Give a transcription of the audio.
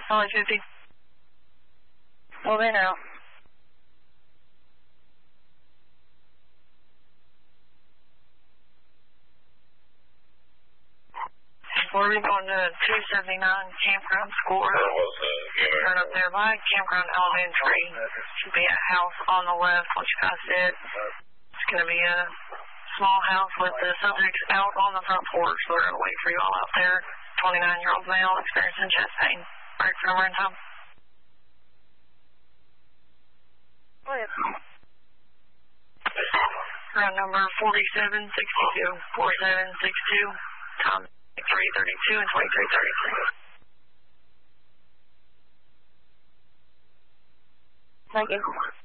Only 50. Well, they know. We're going to 279 Campground Score. Turn up there by Campground Elementary. Should be a house on the left, what you guys said. It's going to be a small house with the subjects out on the front porch. So we're going to wait for you all out there. 29-year-old male experiencing chest pain. Right from in time. Round number 4762. 4762. Tom. 2332 and 2333. Thank you.